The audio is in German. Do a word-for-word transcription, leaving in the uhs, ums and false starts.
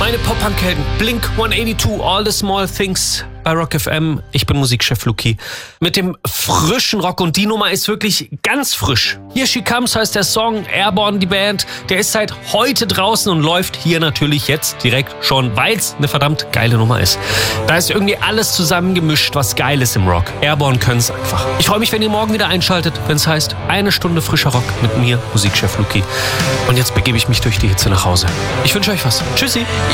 Meine Pop-Punk-Helden, Blink hundertzweiundachtzig, All the Small Things bei Rock F M. Ich bin Musikchef Luki. Mit dem frischen Rock, und die Nummer ist wirklich ganz frisch. Here She Comes heißt der Song, Airborne die Band. Der ist seit heute draußen und läuft hier natürlich jetzt direkt schon, weil es eine verdammt geile Nummer ist. Da ist irgendwie alles zusammengemischt, was geil ist im Rock. Airborne können es einfach. Ich freue mich, wenn ihr morgen wieder einschaltet, wenn es heißt, eine Stunde frischer Rock mit mir, Musikchef Luki. Und jetzt begebe ich mich durch die Hitze nach Hause. Ich wünsche euch was. Tschüssi.